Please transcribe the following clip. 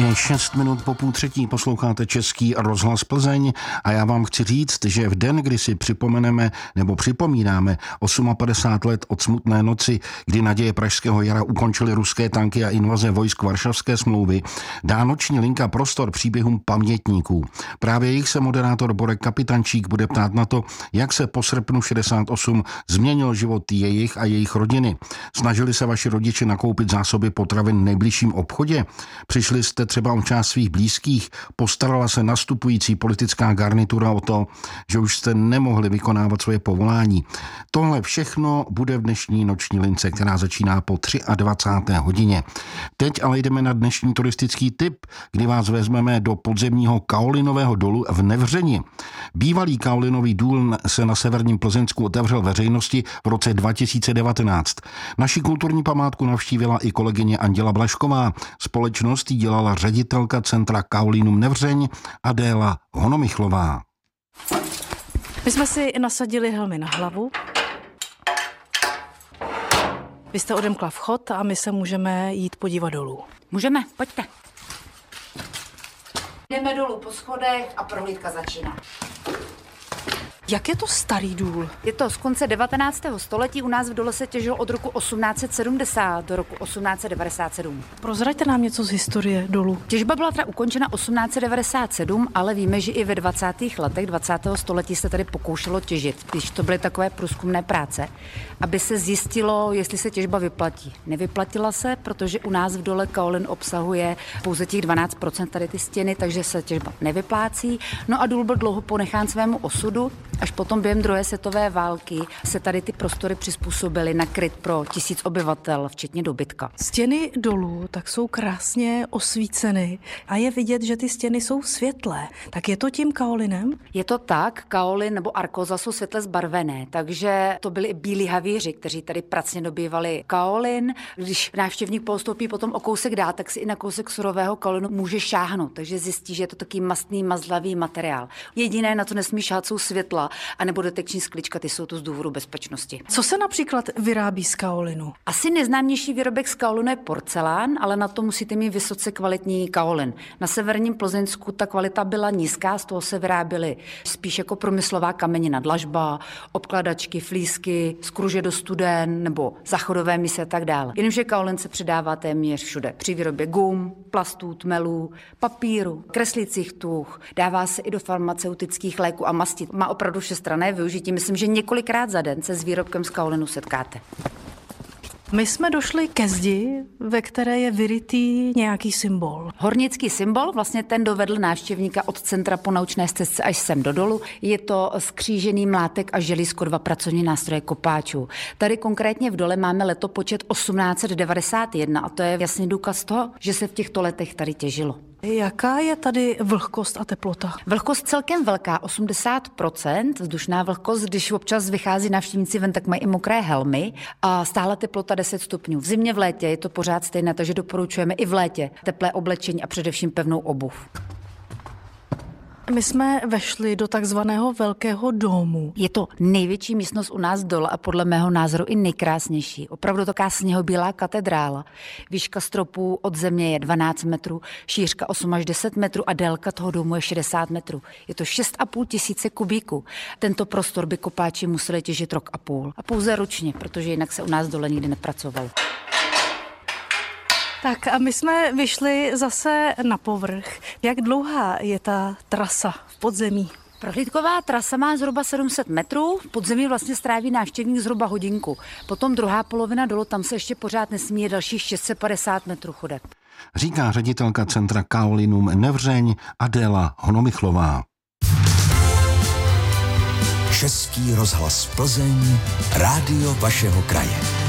Je 6 minut po 2:30, posloucháte Český rozhlas Plzeň a já vám chci říct, že v den, kdy si připomínáme 58 let od smutné noci, kdy naděje pražského jara ukončily ruské tanky a invaze vojsk Varšavské smlouvy, dá noční linka prostor příběhům pamětníků. Právě jich se moderátor Borek Kapitančík bude ptát na to, jak se po srpnu 68 změnil život jejich a jejich rodiny. Snažili se vaši rodiče nakoupit zásoby potravin v nejbližším obchodě? Přišli jste třeba o část svých blízkých? Postarala se nastupující politická garnitura o to, že už jste nemohli vykonávat svoje povolání? Tohle všechno bude v dnešní noční lince, která začíná po 23. hodině. Teď ale jdeme na dnešní turistický tip, kdy vás vezmeme do podzemního kaolinového dolu v Nevřeni. Bývalý kaolinový důl se na severním Plzeňsku otevřel veřejnosti v roce 2019. Naši kulturní památku navštívila i kolegyně Anděla Blažková. Společnost jí dělala ředitelka centra Kaolinum Nevřeň Adéla Honomychlová. My jsme si nasadili helmy na hlavu. Vy jste odemkla vchod a my se můžeme jít podívat dolů. Můžeme, pojďte. Jdeme dolů po schodech a prohlídka začíná. Jak je to starý důl? Je to z konce 19. století, u nás v dole se těžilo od roku 1870 do roku 1897. Prozraďte nám něco z historie dolu. Těžba byla teda ukončena 1897, ale víme, že i ve 20. letech 20. století se tady pokoušelo těžit, když to byly takové průzkumné práce, aby se zjistilo, jestli se těžba vyplatí. Nevyplatila se, protože u nás v dole kaolin obsahuje pouze těch 12% tady ty stěny, takže se těžba nevyplácí. No a důl byl dlouho ponechán svému osudu. Až potom během druhé světové války se tady ty prostory přizpůsobily na kryt pro 1000 obyvatel, včetně dobytka. Stěny dolů tak jsou krásně osvíceny a je vidět, že ty stěny jsou světlé. Tak je to tím kaolinem? Je to tak, kaolin nebo arkoza jsou světle zbarvené, takže to byli i bílí havíři, kteří tady pracně dobývali kaolin. Když návštěvník postoupí potom o kousek dál, tak si i na kousek surového kaolinu může šáhnout, takže zjistí, že je to takový mastný, mazlavý materiál. Jediné, na co nesmí šáhat, jsou světla, anebo detekční sklička, ty jsou tu z důvodu bezpečnosti. Co se například vyrábí z kaolinu? Asi nejznámější výrobek z kaolinu je porcelán, ale na to musíte mít vysoce kvalitní kaolin. Na severním Plzeňsku ta kvalita byla nízká, z toho se vyráběly spíš jako průmyslová kamenina, dlažba, obkladačky, flísky, z kruže do studen nebo záchodové mise a tak dále. Jenomže kaolin se předává téměř všude. Při výrobě gum, plastů, tmelů, papíru, kreslicích tuch, dává se i do farmaceutických léků a mastí. Má opravdu všestranné využití. Myslím, že několikrát za den se s výrobkem z kaolinu setkáte. My jsme došli ke zdi, ve které je vyrytý nějaký symbol. Hornický symbol, vlastně ten dovedl návštěvníka od centra po naučné stezce až sem do dolu. Je to skřížený mlátek a želízko, 2 pracovní nástroje kopáčů. Tady konkrétně v dole máme letopočet 1891 a to je jasný důkaz toho, že se v těchto letech tady těžilo. Jaká je tady vlhkost a teplota? Vlhkost celkem velká, 80%, vzdušná vlhkost, když občas vychází návštěvníci ven, tak mají i mokré helmy a stále teplota 10 stupňů. V zimě, v létě je to pořád stejné, takže doporučujeme i v létě teplé oblečení a především pevnou obuv. My jsme vešli do takzvaného velkého domu. Je to největší místnost u nás dole a podle mého názoru i nejkrásnější. Opravdu taková sněhobílá katedrála. Výška stropů od země je 12 metrů, šířka 8 až 10 metrů a délka toho domu je 60 metrů. Je to 6,5 tisíce kubíků. Tento prostor by kopáči museli těžit 1,5 roku. A pouze ručně, protože jinak se u nás dole nikdy nepracovalo. Tak a my jsme vyšli zase na povrch. Jak dlouhá je ta trasa v podzemí? Prohlídková trasa má zhruba 700 metrů, v podzemí vlastně stráví návštěvník zhruba hodinku. Potom druhá polovina dolu, tam se ještě pořád nesmí, je dalších 650 metrů chodeb. Říká ředitelka centra Kaolinum Nevřeň Adéla Honomychlová. Český rozhlas Plzeň, rádio vašeho kraje.